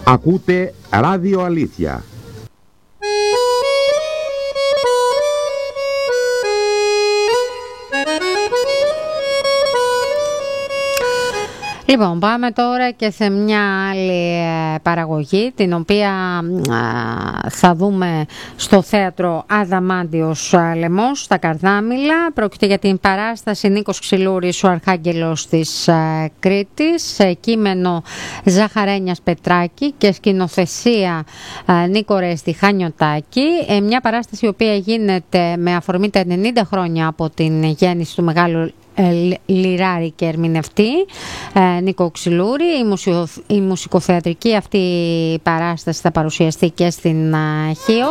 Ακούτε Ράδιο Αλήθεια. Λοιπόν, πάμε τώρα και σε μια άλλη παραγωγή, την οποία θα δούμε στο θέατρο Αδαμάντιος Λεμός, στα Καρδάμηλα. Πρόκειται για την παράσταση Νίκος Ξυλούρης, ο Αρχάγγελος της Κρήτης, κείμενο Ζαχαρένιας Πετράκη και σκηνοθεσία Νίκο Ρέστη Χανιωτάκη. Μια παράσταση η οποία γίνεται με αφορμή τα 90 χρόνια από την γέννηση του μεγάλου λιράρη και ερμηνευτή Νίκο Ξυλούρη. Η μουσικοθεατρική αυτή παράσταση θα παρουσιαστεί και στην Χίο.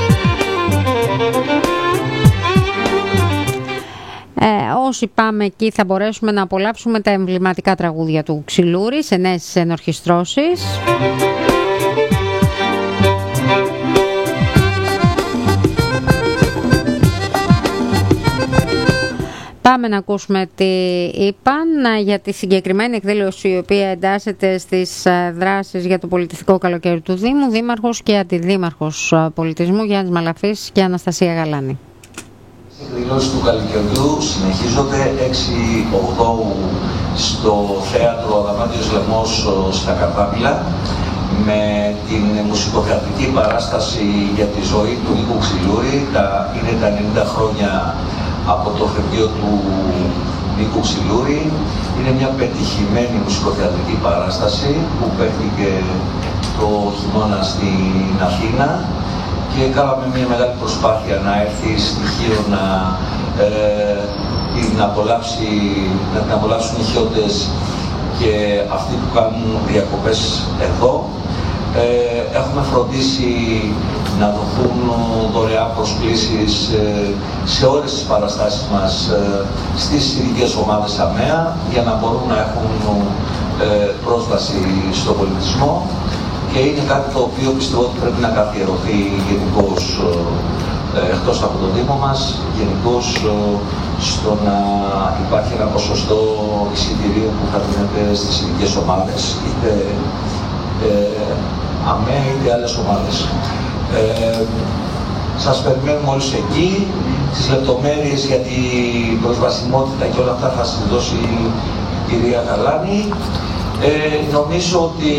Όσοι πάμε εκεί θα μπορέσουμε να απολαύσουμε τα εμβληματικά τραγούδια του Ξυλούρη σε νέες ενορχιστρώσεις. Πάμε να ακούσουμε τι είπαν για τη συγκεκριμένη εκδήλωση, η οποία εντάσσεται στις δράσεις για το πολιτιστικό καλοκαίρι του Δήμου, Δήμαρχος και Αντιδήμαρχος Πολιτισμού Γιάννης Μαλαφής και Αναστασία Γαλάνη. Οι εκδηλώσεις του καλοκαιριού συνεχίζονται 6-8 στο θέατρο Αδαμάντιος Λεμός στα Καρδάμηλα με την μουσικοθεατρική παράσταση για τη ζωή του Νίκου Ξυλούρη. Είναι τα 90 χρόνια από το φευγείο του Νίκου Ξυλούρη. Είναι μια πετυχημένη μουσικοθεατρική παράσταση που παίχτηκε το χειμώνα στην Αθήνα και κάναμε μια μεγάλη προσπάθεια να έρθει στοιχείο να την απολαύσουν οι χιώτες και αυτοί που κάνουν διακοπές εδώ. Έχουμε φροντίσει να δοθούν δωρεάν προσκλήσεις σε όλες τις παραστάσεις μας στις ειδικές ομάδες ΑΜΕΑ για να μπορούν να έχουν πρόσβαση στον πολιτισμό και είναι κάτι το οποίο πιστεύω ότι πρέπει να καθιερωθεί γενικώς εκτός από το Δήμο μας, γενικώς στο να υπάρχει ένα ποσοστό εισιτηρίων που θα δίνεται στις ειδικές ομάδες, είτε ΑΜΕΑ είτε άλλες ομάδες. Σας περιμένουμε όλους εκεί. Τις λεπτομέρειες για την προσβασιμότητα και όλα αυτά θα σας δώσει η κυρία Γαλάνη. Νομίζω ότι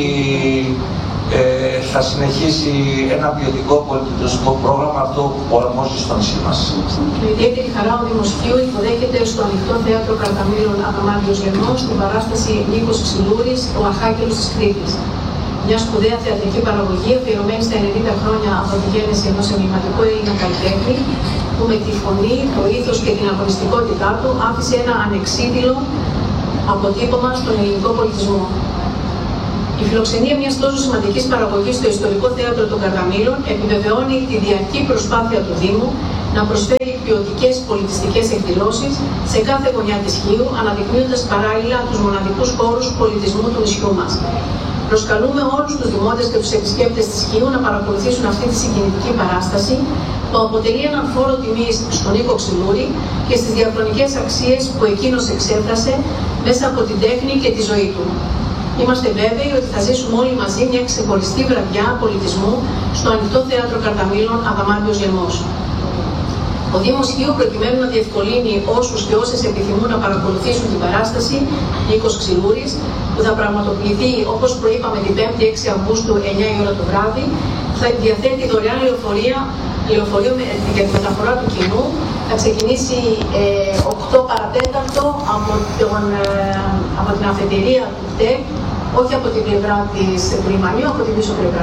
θα συνεχίσει ένα ποιοτικό πολιτιστικό πρόγραμμα, αυτό που αρμόζει στο νησί μας. Με ιδιαίτερη χαρά ο Δήμος Χίου υποδέχεται στο ανοιχτό θέατρο Καρδαμήλων Αδαμάντιος Λεμός την παράσταση Νίκος Ξυλούρης, ο Αρχάγγελος της Κρήτης. Μια σπουδαία θεατρική παραγωγή αφιερωμένη στα 90 χρόνια από τη γέννηση ενός εμβληματικού Έλληνα καλλιτέχνη που με τη φωνή, το ήθος και την αγωνιστικότητά του άφησε ένα ανεξίτηλο αποτύπωμα στον ελληνικό πολιτισμό. Η φιλοξενία μιας τόσο σημαντικής παραγωγής στο ιστορικό θέατρο των Καρδαμήλων επιβεβαιώνει τη διαρκή προσπάθεια του Δήμου να προσφέρει ποιοτικές πολιτιστικές εκδηλώσεις σε κάθε γωνιά της Χίου, αναδεικνύοντας παράλληλα τους μοναδικούς χώρους πολιτισμού του νησιού μας. Προσκαλούμε όλους τους δημότες και τους επισκέπτες της Χίου να παρακολουθήσουν αυτή τη συγκινητική παράσταση που αποτελεί έναν φόρο τιμής στον Νίκο Ξυλούρη και στις διαχρονικές αξίες που εκείνος εξέφρασε μέσα από την τέχνη και τη ζωή του. Είμαστε βέβαιοι ότι θα ζήσουμε όλοι μαζί μια ξεχωριστή βραδιά πολιτισμού στο ανοιχτό θέατρο Καρδαμήλων Αδαμάντιος Λεμός. Ο Δήμος Χίου, προκειμένου να διευκολύνει όσους και όσες επιθυμούν να παρακολουθήσουν την παράσταση Νίκος Ξυλούρης, που θα πραγματοποιηθεί όπως προείπαμε την 5η 6 Αυγούστου 9 η ώρα το βράδυ, θα διαθέτει δωρεάν λεωφορείο για τη μεταφορά του κοινού. Θα ξεκινήσει 8 παρατέταρτο από την αφετηρία του ΤΕΚ, όχι από την πλευρά του λιμανιού, από την πίσω πλευρά.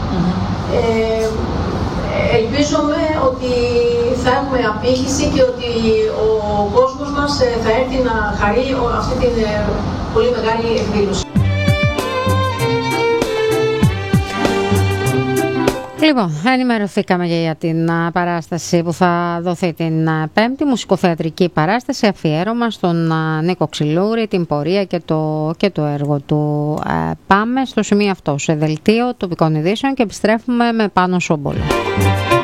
Ελπίζουμε ότι θα έχουμε απήχηση και ότι ο κόσμος μας θα έρθει να χαρεί αυτή την πολύ μεγάλη εκδήλωση. Λοιπόν, ενημερωθήκαμε για την παράσταση που θα δοθεί την Πέμπτη, μουσικοθεατρική παράσταση, αφιέρωμα στον Νίκο Ξυλούρη, την πορεία και το έργο του. Πάμε στο σημείο αυτό, σε δελτίο τοπικών ειδήσεων και επιστρέφουμε με Πάνο Σόμπολο.